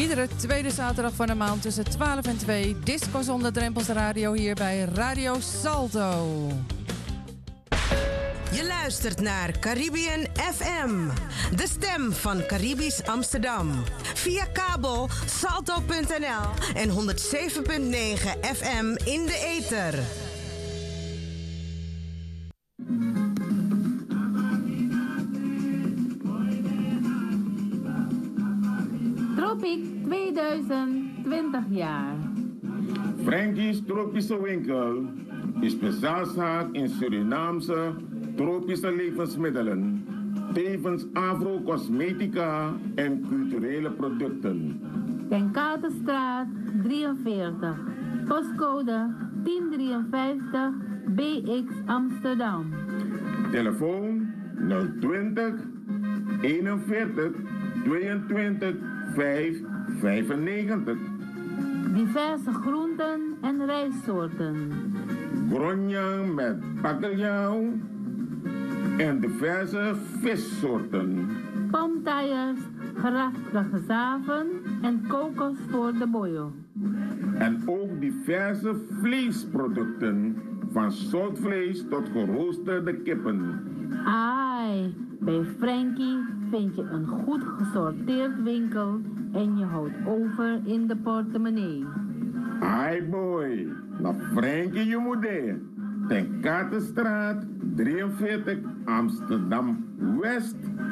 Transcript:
Iedere tweede zaterdag van de maand tussen 12 en 2. Disco zonder drempels radio hier bij Radio Salto. Je luistert naar Caribbean FM. De stem van Caribisch Amsterdam. Via kabel salto.nl en 107.9 FM in de ether. Tropic 2020 jaar. Frankie's Tropische Winkel is speciaalzaak in Surinaamse tropische levensmiddelen, tevens agro-cosmetica en culturele producten. Ten Katerstraat 43, postcode 1053 BX Amsterdam. Telefoon 020 41 22 595. Diverse groenten en rijstsoorten. Gronjang met bakkeljauw en diverse vissoorten. Pomtijers, geraftige zaven en kokos voor de boyo. En ook diverse vleesproducten, van zoutvlees tot geroosterde kippen. Ai, bij Frankie vind je een goed gesorteerd winkel en je houdt over in de portemonnee. Ai boy, naar Frankie je moet Ten Katerstraat 43 Amsterdam West